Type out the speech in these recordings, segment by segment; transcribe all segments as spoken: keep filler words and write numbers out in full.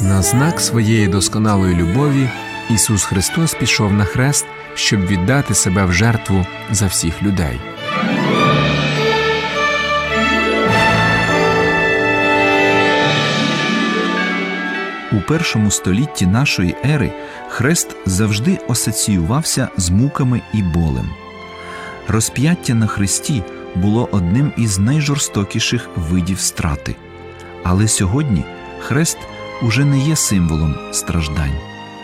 На знак своєї досконалої любові Ісус Христос пішов на хрест, щоб віддати себе в жертву за всіх людей. У першому столітті нашої ери хрест завжди асоціювався з муками і болем. Розп'яття на хресті було одним із найжорстокіших видів страти. Але сьогодні хрест уже не є символом страждань.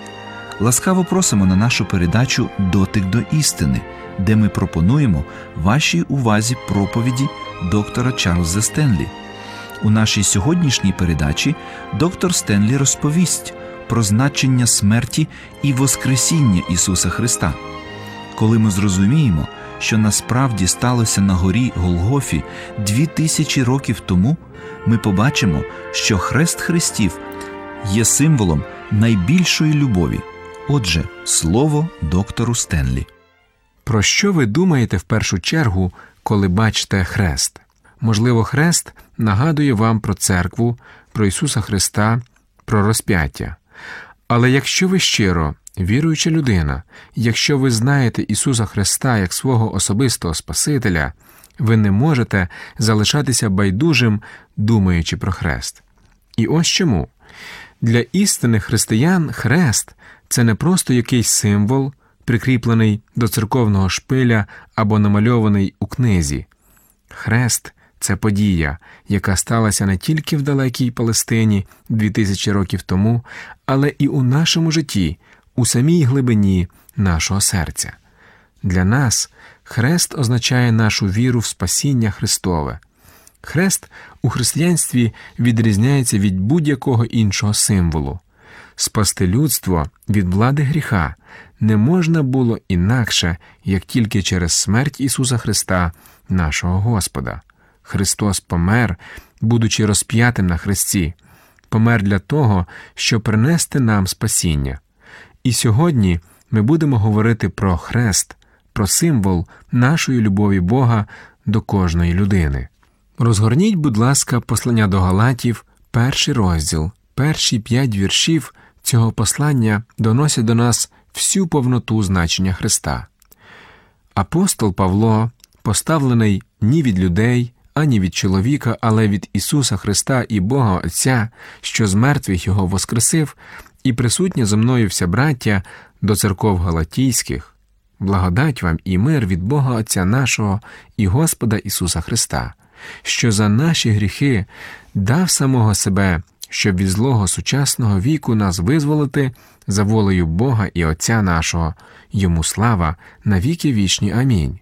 Ласкаво просимо на нашу передачу «Дотик до істини», де ми пропонуємо вашій увазі проповіді доктора Чарльза Стенлі. У нашій сьогоднішній передачі доктор Стенлі розповість про значення смерті і воскресіння Ісуса Христа. Коли ми зрозуміємо, що насправді сталося на горі Голгофі дві тисячі років тому, ми побачимо, що хрест хрестів є символом найбільшої любові. Отже, слово доктору Стенлі. Про що ви думаєте в першу чергу, коли бачите хрест? Можливо, хрест нагадує вам про церкву, про Ісуса Христа, про розп'яття. Але якщо ви щиро віруюча людина, якщо ви знаєте Ісуса Христа як свого особистого Спасителя, ви не можете залишатися байдужим, думаючи про хрест. І ось чому. Для істинних християн хрест – це не просто якийсь символ, прикріплений до церковного шпиля або намальований у книзі. Хрест – це подія, яка сталася не тільки в далекій Палестині дві тисячі років тому, але і у нашому житті, у самій глибині нашого серця. Для нас хрест означає нашу віру в спасіння Христове. Хрест у християнстві відрізняється від будь-якого іншого символу. Спасти людство від влади гріха не можна було інакше, як тільки через смерть Ісуса Христа, нашого Господа. Христос помер, будучи розп'ятим на хресті, помер для того, щоб принести нам спасіння. І сьогодні ми будемо говорити про хрест, про символ нашої любові Бога до кожної людини. Розгорніть, будь ласка, послання до Галатів, перший розділ, перші п'ять віршів цього послання доносять до нас всю повноту значення Христа. Апостол Павло, поставлений ні від людей, ані від чоловіка, але від Ісуса Христа і Бога Отця, що з мертвих Його воскресив, і присутні зо мною вся браття до церков Галатійських, благодать вам і мир від Бога Отця нашого і Господа Ісуса Христа, що за наші гріхи дав самого себе, щоб від злого сучасного віку нас визволити за волею Бога і Отця нашого, Йому слава на віки вічні. Амінь.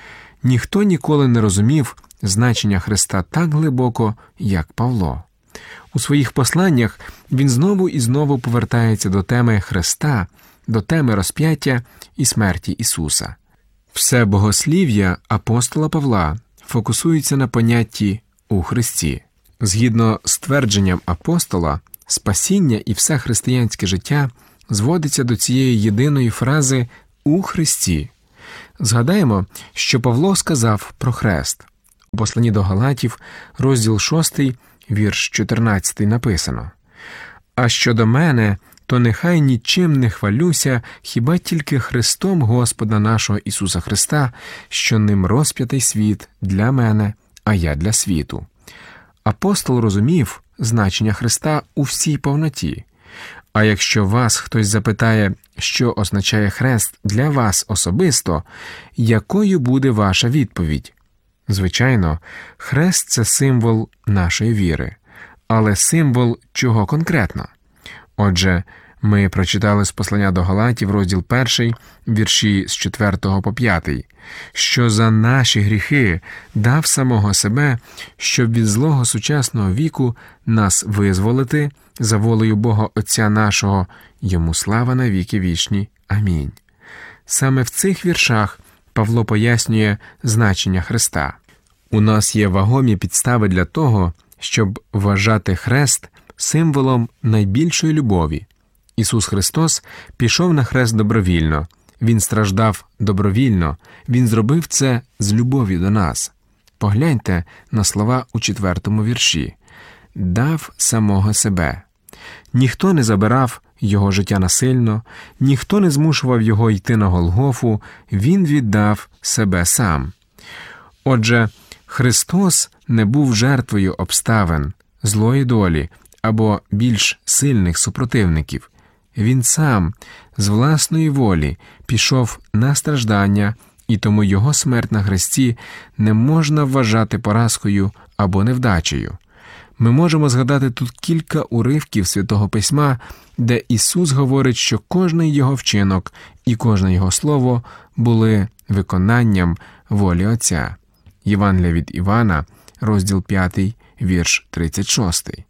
Ніхто ніколи не розумів значення Христа так глибоко, як Павло. У своїх посланнях він знову і знову повертається до теми Христа, до теми розп'яття і смерті Ісуса. Все богослів'я апостола Павла фокусується на понятті «у Христі». Згідно з твердженням апостола, спасіння і все християнське життя зводиться до цієї єдиної фрази «у Христі». Згадаємо, що Павло сказав про хрест. У посланні до Галатів, розділ шостий, вірш чотирнадцятий написано: «А щодо мене, то нехай нічим не хвалюся, хіба тільки Христом Господа нашого Ісуса Христа, що ним розп'ятий світ для мене, а я для світу». Апостол розумів значення Христа у всій повноті. А якщо вас хтось запитає, що означає хрест для вас особисто, якою буде ваша відповідь? Звичайно, хрест – це символ нашої віри. Але символ чого конкретно? Отже, ми прочитали з послання до Галатів, розділ перший, вірші з четвертого по п'ятий, що за наші гріхи дав самого себе, щоб від злого сучасного віку нас визволити за волею Бога Отця нашого, Йому слава на віки вічні. Амінь. Саме в цих віршах Павло пояснює значення Христа. У нас є вагомі підстави для того, щоб вважати хрест символом найбільшої любові. Ісус Христос пішов на хрест добровільно, Він страждав добровільно, Він зробив це з любові до нас. Погляньте на слова у четвертому вірші. «Дав самого себе». Ніхто не забирав його життя насильно, ніхто не змушував його йти на Голгофу, він віддав себе сам. Отже, Христос не був жертвою обставин, злої долі або більш сильних супротивників. Він сам з власної волі пішов на страждання, і тому його смерть на хресті не можна вважати поразкою або невдачею. Ми можемо згадати тут кілька уривків Святого Письма, де Ісус говорить, що кожний його вчинок і кожне його слово були виконанням волі Отця. Євангелія від Івана, розділ п'ятий, вірш тридцять шостий.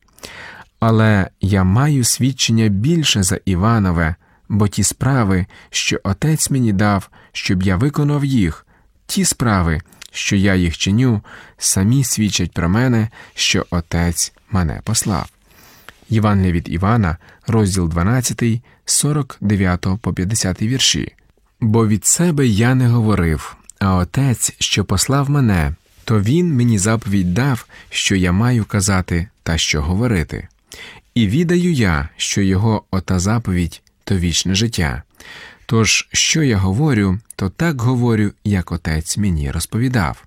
«Але я маю свідчення більше за Іванове, бо ті справи, що Отець мені дав, щоб я виконав їх, ті справи, що я їх чиню, самі свідчать про мене, що Отець мене послав». Євангелія від Івана, розділ дванадцятий, сорок дев'ятий по п'ятдесятий вірші. «Бо від себе я не говорив, а Отець, що послав мене, то Він мені заповідь дав, що я маю казати та що говорити. І відаю я, що Його ота заповідь – то вічне життя. Тож, що я говорю, то так говорю, як Отець мені розповідав».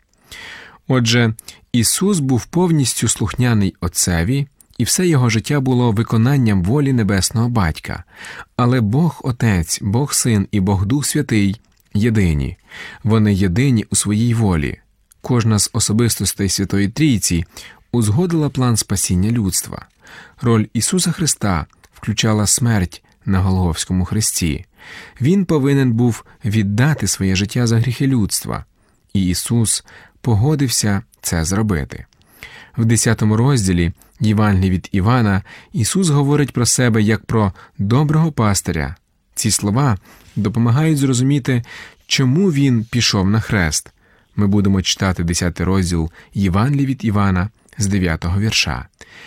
Отже, Ісус був повністю слухняний Отцеві, і все його життя було виконанням волі Небесного Батька. Але Бог Отець, Бог Син і Бог Дух Святий єдині. Вони єдині у своїй волі. Кожна з особистостей Святої Трійці узгодила план спасіння людства. Роль Ісуса Христа включала смерть на Голгофському хресті. Він повинен був віддати своє життя за гріхи людства. І Ісус погодився це зробити. В десятому розділі Євангелії від Івана Ісус говорить про себе як про доброго пастиря. Ці слова допомагають зрозуміти, чому Він пішов на хрест. Ми будемо читати десятий розділ Євангелії від Івана з дев'ятого вірша.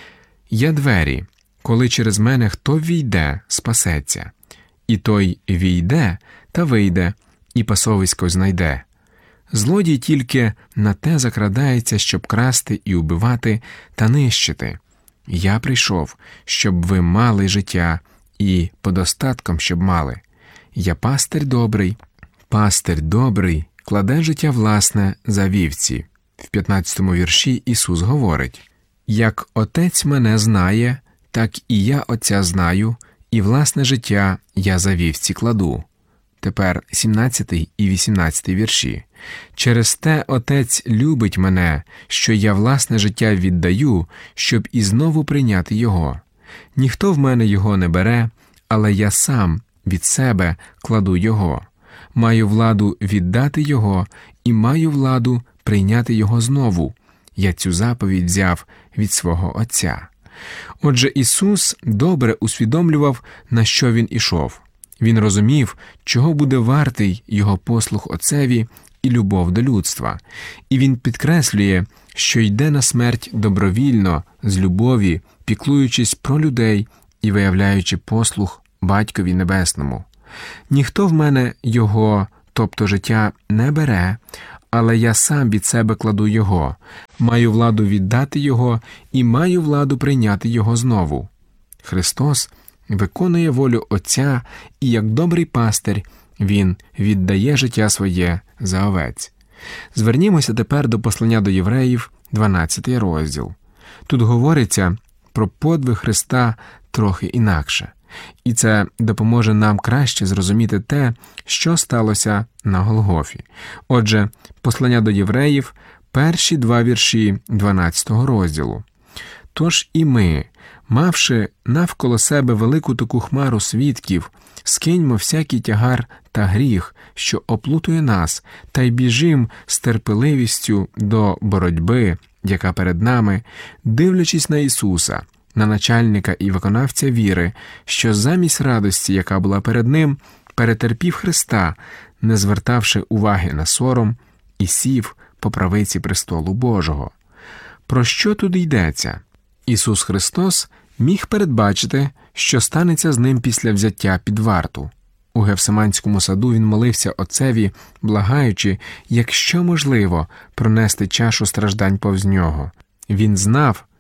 «Я двері, коли через мене хто війде, спасеться, і той війде та вийде, і пасовисько знайде. Злодій тільки на те закрадається, щоб красти і убивати та нищити. Я прийшов, щоб ви мали життя, і подостатком, щоб мали. Я пастир добрий, пастир добрий, кладе життя власне за вівці». В п'ятнадцятому вірші Ісус говорить: «Як Отець мене знає, так і я Отця знаю, і власне життя я за вівці кладу». Тепер сімнадцятий і вісімнадцятий вірші. «Через те Отець любить мене, що я власне життя віддаю, щоб і знову прийняти Його. Ніхто в мене Його не бере, але я сам від себе кладу Його. Маю владу віддати Його і маю владу прийняти Його знову. Я цю заповідь взяв від свого Отця». Отже, Ісус добре усвідомлював, на що Він ішов. Він розумів, чого буде вартий Його послух Отцеві і любов до людства. І Він підкреслює, що йде на смерть добровільно, з любові, піклуючись про людей і виявляючи послух Батькові Небесному. «Ніхто в мене Його, тобто життя, не бере, але я сам від себе кладу Його. Маю владу віддати Його і маю владу прийняти Його знову». Христос виконує волю Отця, і як добрий пастир Він віддає життя своє за овець. Звернімося тепер до послання до євреїв, дванадцятий розділ. Тут говориться про подвиг Христа трохи інакше. І це допоможе нам краще зрозуміти те, що сталося на Голгофі. Отже, послання до євреїв, перші два вірші дванадцятого розділу. «Тож і ми, мавши навколо себе велику таку хмару свідків, скиньмо всякий тягар та гріх, що оплутує нас, та й біжим з терпеливістю до боротьби, яка перед нами, дивлячись на Ісуса, на начальника і виконавця віри, що замість радості, яка була перед Ним, перетерпів Христа, не звертавши уваги на сором, і сів по правиці престолу Божого». Про що тут йдеться? Ісус Христос міг передбачити, що станеться з Ним після взяття під варту. У Гефсиманському саду Він молився Отцеві, благаючи, якщо можливо, пронести чашу страждань повз Нього. Він знав,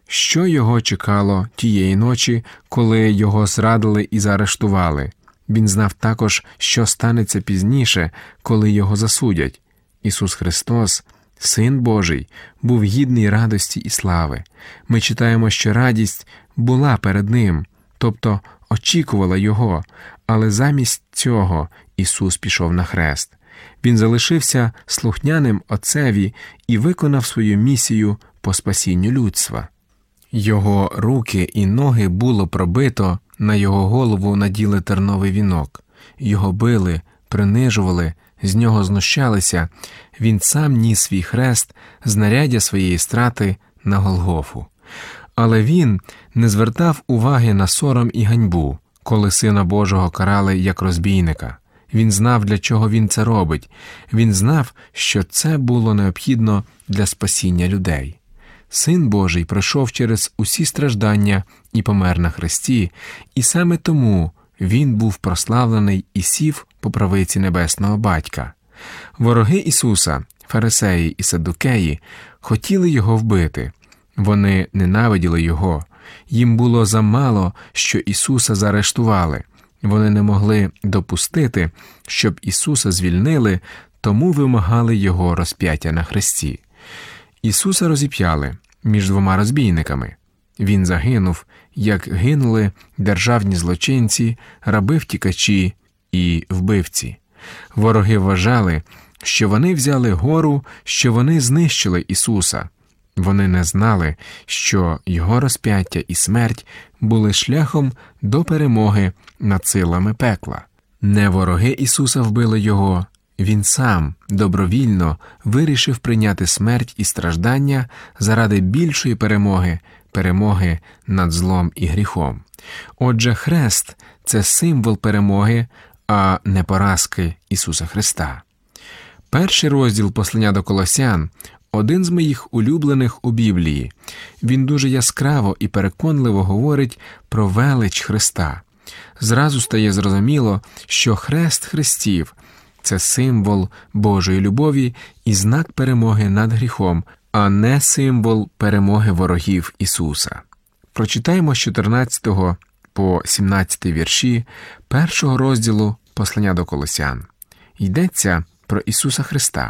що його чекало тієї ночі, коли його зрадили і заарештували. Він знав також, що станеться пізніше, коли його засудять. Ісус Христос, Син Божий, був гідний радості і слави. Ми читаємо, що радість була перед Ним, тобто очікувала Його, але замість цього Ісус пішов на хрест. Він залишився слухняним Отцеві і виконав свою місію по спасінню людства. Його руки і ноги було пробито, на його голову наділи терновий вінок. Його били, принижували, з нього знущалися. Він сам ніс свій хрест, знаряддя своєї страти на Голгофу. Але він не звертав уваги на сором і ганьбу, коли Сина Божого карали як розбійника. Він знав, для чого він це робить. Він знав, що це було необхідно для спасіння людей. Син Божий пройшов через усі страждання і помер на хресті, і саме тому він був прославлений і сів по правиці Небесного Батька. Вороги Ісуса, фарисеї і саддукеї, хотіли його вбити. Вони ненавиділи його. Їм було замало, що Ісуса заарештували. Вони не могли допустити, щоб Ісуса звільнили, тому вимагали Його розп'яття на хресті. Ісуса розіп'яли між двома розбійниками. Він загинув, як гинули державні злочинці, раби-втікачі і вбивці. Вороги вважали, що вони взяли гору, що вони знищили Ісуса. Вони не знали, що Його розп'яття і смерть були шляхом до перемоги над силами пекла. Не вороги Ісуса вбили Його, Він сам добровільно вирішив прийняти смерть і страждання заради більшої перемоги, перемоги над злом і гріхом. Отже, хрест – це символ перемоги, а не поразки Ісуса Христа. Перший розділ послання до Колосян – один з моїх улюблених у Біблії. Він дуже яскраво і переконливо говорить про велич Христа. Зразу стає зрозуміло, що хрест Христів – це символ Божої любові і знак перемоги над гріхом, а не символ перемоги ворогів Ісуса. Прочитаємо з чотирнадцятого по сімнадцятий вірші першого розділу послання до Колосян. Йдеться про Ісуса Христа,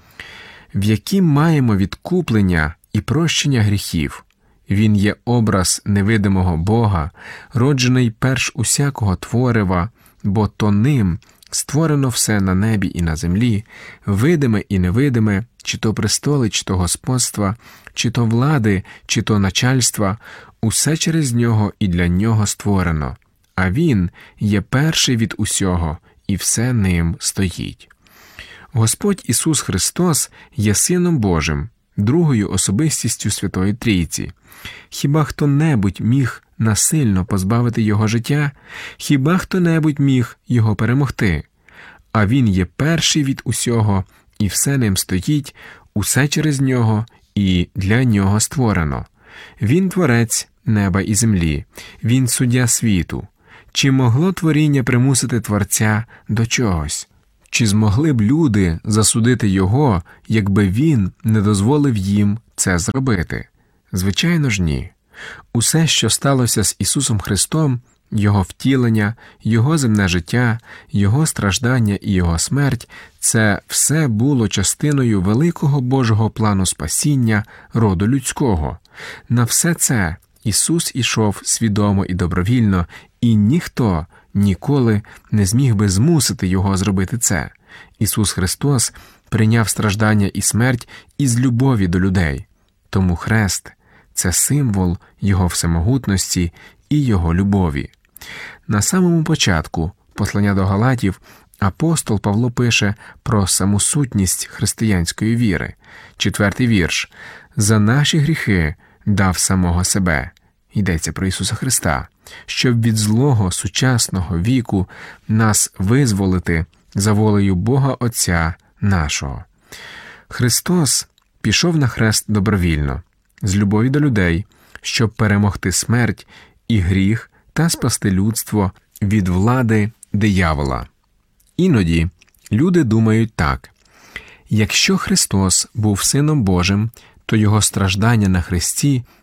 в яким маємо відкуплення і прощення гріхів. Він є образ невидимого Бога, роджений перш усякого творива, бо то ним створено все на небі і на землі, видиме і невидиме, чи то престоли, чи то господства, чи то влади, чи то начальства, усе через нього і для нього створено. А він є перший від усього, і все ним стоїть. Господь Ісус Христос є Сином Божим, другою особистістю Святої Трійці. Хіба хто-небудь міг насильно позбавити Його життя? Хіба хто-небудь міг Його перемогти? А Він є перший від усього, і все ним стоїть, усе через Нього і для Нього створено. Він творець неба і землі, Він суддя світу. Чи могло творіння примусити Творця до чогось? Чи змогли б люди засудити Його, якби Він не дозволив їм це зробити? Звичайно ж ні. Усе, що сталося з Ісусом Христом, Його втілення, Його земне життя, Його страждання і Його смерть – це все було частиною великого Божого плану спасіння роду людського. На все це Ісус ішов свідомо і добровільно, і ніхто ніколи не зміг би змусити Його зробити це. Ісус Христос прийняв страждання і смерть із любові до людей. Тому хрест – це символ Його всемогутності і Його любові. На самому початку послання до Галатів апостол Павло пише про саму сутність християнської віри. Четвертий вірш. «За наші гріхи дав самого себе». Йдеться про Ісуса Христа, щоб від злого сучасного віку нас визволити за волею Бога Отця нашого. Христос пішов на хрест добровільно, з любові до людей, щоб перемогти смерть і гріх та спасти людство від влади диявола. Іноді люди думають так: якщо Христос був Сином Божим, то Його страждання на хресті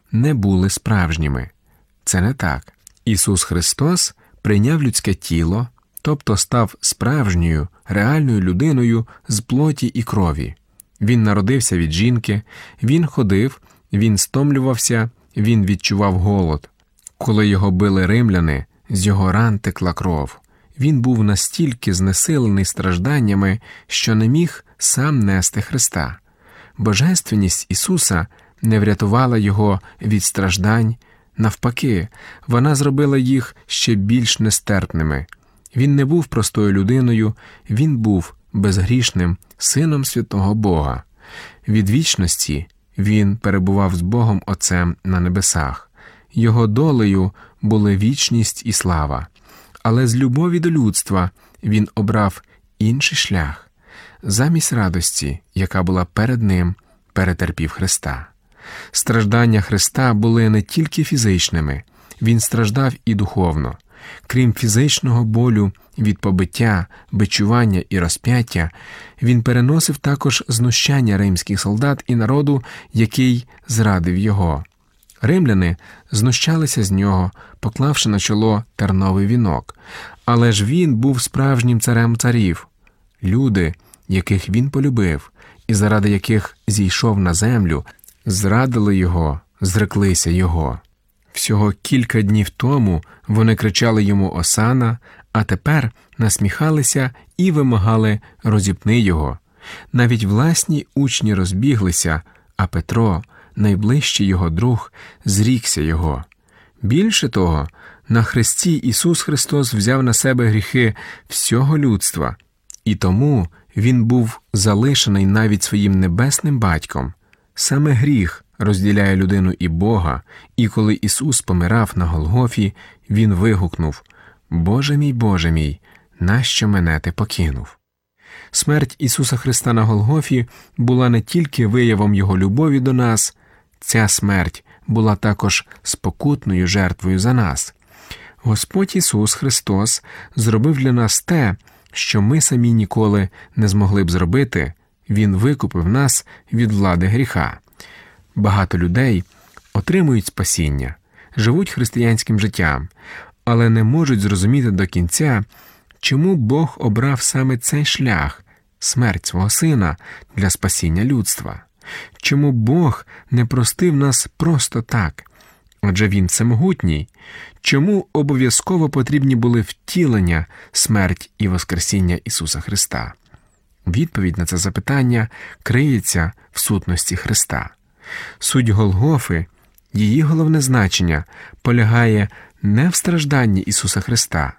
не були справжніми. Це не так. Ісус Христос прийняв людське тіло, тобто став справжньою, реальною людиною з плоті і крові. Він народився від жінки, він ходив, він стомлювався, він відчував голод. Коли його били римляни, з його ран текла кров. Він був настільки знесилений стражданнями, що не міг сам нести Христа. Божественність Ісуса не врятувала його від страждань, навпаки, вона зробила їх ще більш нестерпними. Він не був простою людиною, він був безгрішним Сином святого Бога. Від вічності він перебував з Богом Отцем на небесах. Його долею були вічність і слава. Але з любові до людства він обрав інший шлях. Замість радості, яка була перед ним, перетерпів Христа. Страждання Христа були не тільки фізичними, він страждав і духовно. Крім фізичного болю від побиття, бичування і розп'яття, він переносив також знущання римських солдат і народу, який зрадив його. Римляни знущалися з нього, поклавши на чоло терновий вінок. Але ж він був справжнім царем царів. Люди, яких він полюбив, і заради яких зійшов на землю, зрадили його, зреклися його. Всього кілька днів тому вони кричали йому «Осана», а тепер насміхалися і вимагали «Розіпни його». Навіть власні учні розбіглися, а Петро, найближчий його друг, зрікся його. Більше того, на хресті Ісус Христос взяв на себе гріхи всього людства, і тому Він був залишений навіть своїм небесним Батьком. Саме гріх розділяє людину і Бога, і коли Ісус помирав на Голгофі, Він вигукнув «Боже мій, Боже мій, нащо мене ти покинув?». Смерть Ісуса Христа на Голгофі була не тільки виявом Його любові до нас, ця смерть була також спокутною жертвою за нас. Господь Ісус Христос зробив для нас те, що ми самі ніколи не змогли б зробити. Він викупив нас від влади гріха. Багато людей отримують спасіння, живуть християнським життям, але не можуть зрозуміти до кінця, чому Бог обрав саме цей шлях – смерть свого Сина для спасіння людства. Чому Бог не простив нас просто так? Адже Він всемогутній. Чому обов'язково потрібні були втілення, смерть і воскресіння Ісуса Христа? Відповідь на це запитання криється в сутності Христа. Суть Голгофи, її головне значення, полягає не в стражданні Ісуса Христа.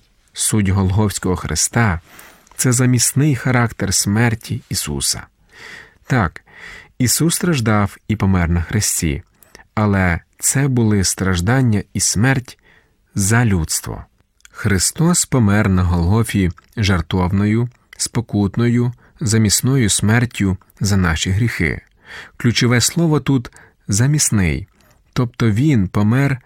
Суть Голгофського Христа – це замісний характер смерті Ісуса. Так, Ісус страждав і помер на хресті, але це були страждання і смерть за людство. Христос помер на Голгофі жертовною, спокутною, замісною смертю за наші гріхи. Ключове слово тут «замісний», тобто Він помер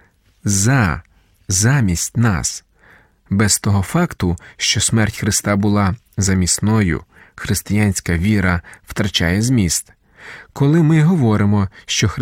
за, замість нас. Без того факту, що смерть Христа була замісною, християнська віра втрачає зміст. Коли ми говоримо, що Христос